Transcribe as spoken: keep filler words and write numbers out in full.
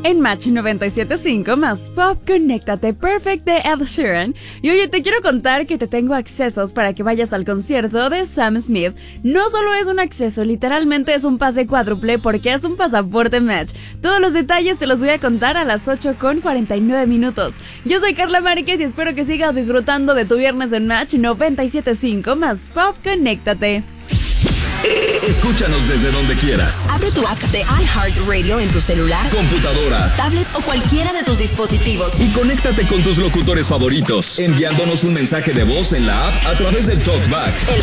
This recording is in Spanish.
en Match noventa y siete punto cinco más Pop, conéctate Perfect de Ed Sheeran. Y oye, te quiero contar que te tengo accesos para que vayas al concierto de Sam Smith. No solo es un acceso, literalmente es un pase cuádruple porque es un pasaporte Match. Todos los detalles te los voy a contar a las ocho con cuarenta y nueve minutos. Yo soy Carla Márquez y espero que sigas disfrutando de tu viernes en Match noventa y siete punto cinco más Pop, conéctate. Escúchanos desde donde quieras. Abre tu app de iHeartRadio en tu celular, computadora, tablet o cualquiera de tus dispositivos. Y conéctate con tus locutores favoritos, enviándonos un mensaje de voz en la app a través del TalkBack.